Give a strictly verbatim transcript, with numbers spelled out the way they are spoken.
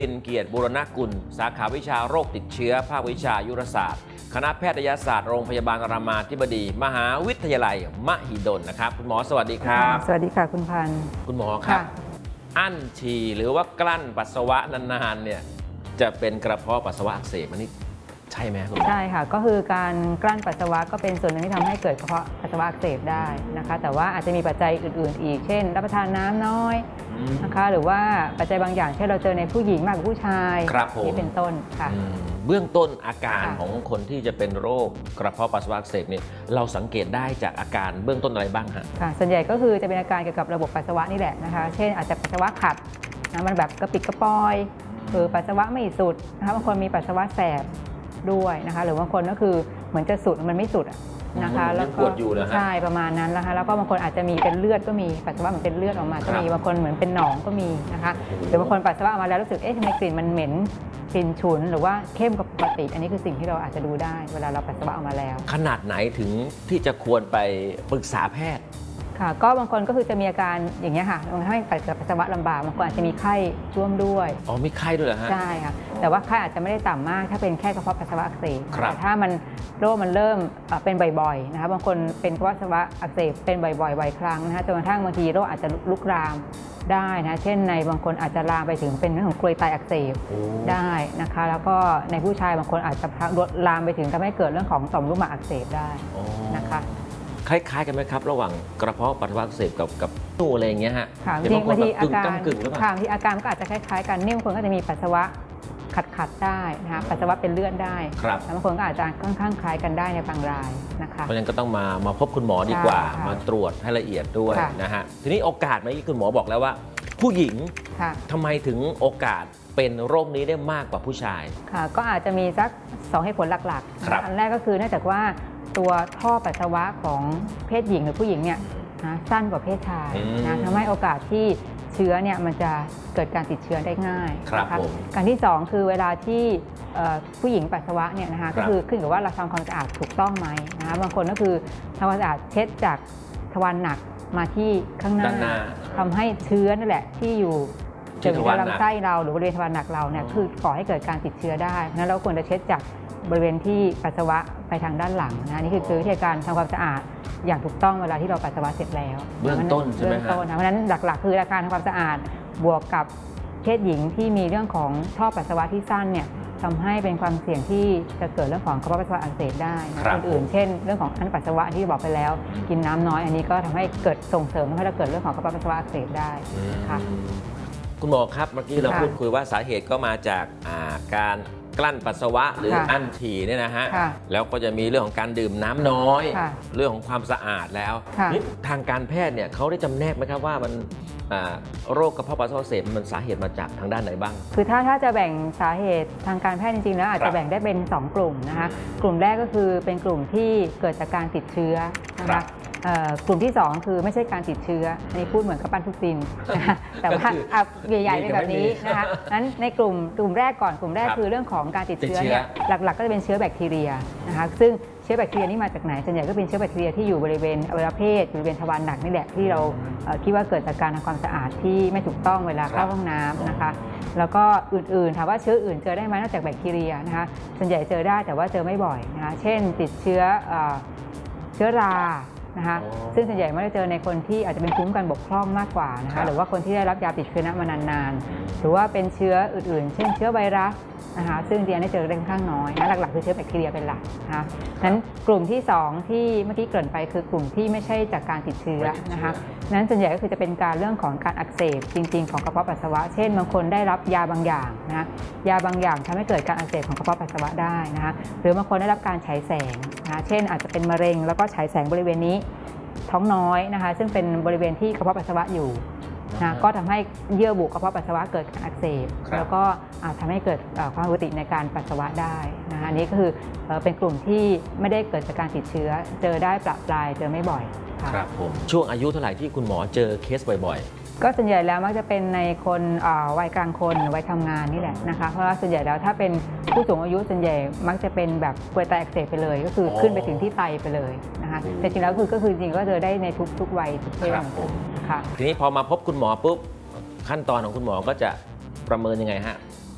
เป็นเกียรติบูรณกุลสาขาวิชาโรคติดเชื้อภาควิชายุรศาสตร์คณะแพทยศาสตร์โรงพยาบาลรามาธิบดีมหาวิทยาลัยมหิดลนะครับคุณหมอสวัสดีครับสวัสดีค่ะคุณพันธ์คุณหมอครับอั้นฉี่หรือว่ากลั้นปัสสาวะนานๆเนี่ยจะเป็นกระเพาะปัสสาวะอักเสบอันนี้ใช่ไหมคุณหมอใช่ค่ะก็คือการกลั้นปัสสาวะก็เป็นส่วนหนึ่งที่ทำให้เกิดกระเพาะปัสสาวะอักเสบได้นะคะแต่ว่าอาจจะมีปัจจัยอื่นๆอีกเช่นรับประทานน้ำน้อยนะคะหรือว่าปัจจัยบางอย่างที่เราเจอในผู้หญิงมากกว่าผู้ชายนี่เป็นต้นค่ะเบื้องต้นอาการของคนที่จะเป็นโรคกระเพาะปัสสาวะอักเสบเนี่ยเราสังเกตได้จากอาการเบื้องต้นอะไรบ้างฮะค่ะส่วนใหญ่ก็คือจะเป็นอาการเกี่ยวกับระบบปัสสาวะนี่แหละนะคะเช่นอาจจะปัสสาวะขัดนะมันแบบกระปิดกระปอยหรือปัสสาวะไม่สุดนะคะบางคนมีปัสสาวะแสบด้วยนะคะหรือบางคนก็คือเหมือนจะสุดมันไม่สุดนะคะแล้วก็ใช่ประมาณนั้นนะคะแล้วก็บางคนอาจจะมีเป็นเลือดก็มีปัสสาวะเหมือนเป็นเลือดออกมาก็มีบางคนเหมือนเป็นหนองก็มีนะคะหรือบางคนปัสสาวะออกมาแล้วรู้สึกเอ๊ะทำไมกลิ่นมันเหม็นกลิ่นฉุนหรือว่าเข้มกว่าปกติอันนี้คือสิ่งที่เราอาจจะดูได้เวลาเราปัสสาวะออกมาแล้วขนาดไหนถึงที่จะควรไปปรึกษาแพทย์ค่ะก็บางคนก็คือจะมีอาการอย่างนี้ค่ะมันทำให้ปัสสาวะลำบากบางคนอาจจะมีไข้ร่วมด้วยอ๋อมีไข้ด้วยเหรอฮะใช่ค่ะแต่ว่าไข้อาจจะไม่ได้ต่ำมากถ้าเป็นแค่กระเพาะปัสสาวะอักเสบแต่ถ้ามันโรคมันเริ่มเป็นบ่อยๆนะคะบางคนเป็นกระเพาะปัสสาวะอักเสบเป็นบ่อยๆบ่อยครั้งนะคะจนกระทั่งบางทีโรคอาจจะลุกลามได้นะเช่นในบางคนอาจจะลามไปถึงเป็นเรื่องของกรวยไตอักเสบได้นะคะแล้วก็ในผู้ชายบางคนอาจจะลามไปถึงทำให้เกิดเรื่องของต่อมลูกหมากอักเสบได้นะคะคล้ายๆกันไหมครับระหว่างกระเพาะปัสสาวะอักเสบกับกับนู่อะไรอย่างเงี้ยฮะจริงบางทีอาการค่ะที่อาการก็อาจจะคล้ายๆกันนิ่มคนก็จะมีปัสสาวะขัดๆได้นะคะปัสสาวะเป็นเลือดได้บางคนก็อาจจะค่อนข้างคล้ายกันได้ในบางรายนะคะเพราะฉะนั้นก็ต้องมามาพบคุณหมอดีกว่ามาตรวจให้ละเอียดด้วยนะฮะทีนี้โอกาสเมื่อกี้คุณหมอบอกแล้วว่าผู้หญิงทำไมถึงโอกาสเป็นโรคนี้ได้มากกว่าผู้ชายค่ะก็อาจจะมีสักสองเหตุผลหลักๆอันแรกก็คือเนื่องจากว่าตัวท่อปัสสาวะของเพศหญิงหรือผู้หญิงเนี่ยนะสั้นกว่าเพศชายนะทำให้โอกาสที่เชื้อเนี่ยมันจะเกิดการติดเชื้อได้ง่ายนะคะการที่สองคือเวลาที่ผู้หญิงปัสสาวะเนี่ยนะคะก็คือขึ้นกับว่าเราทำความสะอาดถูกต้องไหมนะคะบางคนก็คือทำความสะอาดเช็ดจากทวารหนักมาที่ข้างหน้าทำให้เชื้อนั่นแหละที่อยู่เกิดในลำไส้เราหรือบริเวณทวารหนักเราเนี่ยคือก่อให้เกิดการติดเชื้อได้นั้นเราควรจะเช็ดจากบริเวณที่ปัสสาวะไปทางด้านหลังนะนี่คือคือวิธีการทำความสะอาดอย่างถูกต้องเวลาที่เราปัสสาวะเสร็จแล้วเบื้องต้นใช่ไหมครับเพราะฉะนั้นหลักๆคือการทำความสะอาดบวกกับเพศหญิงที่มีเรื่องของท่อปัสสาวะที่สั้นเนี่ยทำให้เป็นความเสี่ยงที่จะเกิดเรื่องของกระเพาะปัสสาวะอักเสบได้อื่นๆเช่นเรื่องของอั้นปัสสาวะที่บอกไปแล้วกินน้ำน้อยอันนี้ก็ทำให้เกิดส่งเสริมให้เราเกิดเรื่องของกระเพาะปัสสาวะอักเสบได้ค่ะคุณหมอครับเมื่อกี้เราพูดคุยว่าสาเหตุก็มาจากการกลั้นปัสสาวะหรืออั้นฉี่เนี่ยนะฮะแล้วก็จะมีเรื่องของการดื่มน้ำน้อยเรื่องของความสะอาดแล้วนี่ทางการแพทย์เนี่ยเขาได้จำแนกไหมครับว่ามันโรคกระเพาะปัสสาวะอักเสบมันสาเหตุมาจากทางด้านไหนบ้างคือถ้าถ้าจะแบ่งสาเหตุทางการแพทย์จริงๆแล้วอาจจะแบ่งได้เป็นสองกลุ่มนะคะกลุ่มแรกก็คือเป็นกลุ่มที่เกิดจากการติดเชื้อนะคะกลุ่มที่สองคือไม่ใช่การติดเชื้ออันนี้พูดเหมือนกับปั้นทุกซินนะคะแต่ว่าใหญ่ๆเป็นแบบนี้นะคะนั้นในกลุ่มกลุ่มแรกก่อนกลุ่มแรกคือเรื่องของการติดเชื้อเนี่ยหลักๆก็จะเป็นเชื้อแบคทีเรียนะคะซึ่งเชื้อแบคทีเรียนี่มาจากไหนส่วนใหญ่ก็เป็นเชื้อแบคทีเรียที่อยู่บริเวณอวัยวะเพศบริเวณทวารหนักนี่แหละที่เราคิดว่าเกิดจากการทำความสะอาดที่ไม่ถูกต้องเวลาเข้าห้องน้ำนะคะแล้วก็อื่นๆถามว่าเชื้ออื่นเจอได้ไหมนอกจากแบคทีเรียนะคะส่วนใหญ่เจอได้แต่ว่าเจอไม่บ่อยนะคะเช่นติดเชื้อเชื้อรานะคะซึ่งส่วนใหญ่ไม่ได้เจอในคนที่อาจจะเป็นภูมิคุ้มกันบกพร่องมากกว่านะคะหรือว่าคนที่ได้รับยาติดเชื้อมานานๆหรือว่าเป็นเชื้ออื่นๆเช่นเชื้อไวรัสนะคะซึ่งเดียได้เจอได้ค่อนข้างน้อยนะหลักๆคือเชื้อแบคทีเรียเป็นหลักนะคะนั้นกลุ่มที่สองที่เมื่อกี้เกริ่นไปคือกลุ่มที่ไม่ใช่จากการติดเชื้อนะคะนั้นส่วนใหญ่ก็คือจะเป็นการเรื่องของการอักเสบจริงๆของกระเพาะปัสสาวะเช่นบางคนได้รับยาบางอย่างนะคะยาบางอย่างทำให้เกิดการอักเสบของกระเพาะปัสสาวะได้นะคะหรือบางคนได้รับการฉายแสงนะคะเช่นอาจจะเป็นมะเร็งแล้วก็ฉายแสงบริเวณนี้ท้องน้อยนะคะซึ่งเป็นบริเวณที่กระเพาะปัสสาวะอยู่นะก็ทำให้เยื่อบุกระเพาะปัสสาวะเกิดการอักเสบแล้วก็อาจทำให้เกิดความผิดปกติในการปัสสาวะได้นะคะอันนี้ก็คือเป็นกลุ่มที่ไม่ได้เกิดจากการติดเชื้อเจอได้ประปรายเจอไม่บ่อยครับผมช่วงอายุเท่าไหร่ที่คุณหมอเจอเคสบ่อยๆก็ส่วนใหญ่แล้วมักจะเป็นในคนวัยกลางคนวัยทำงานนี่แหละนะคะเพราะว่าส่วนใหญ่แล้วถ้าเป็นผู้สูงอายุส่วนใหญ่มักจะเป็นแบบกรวยไตอักเสบไปเลยก็คือขึ้นไปถึงที่ไตไปเลยนะคะแต่จริงแล้วคือก็คือจริงก็เจอได้ในทุกทุกวัยทุกเพศค่ะทีนี้พอมาพบคุณหมอปุ๊บขั้นตอนของคุณหมอก็จะประเมินยังไงฮะ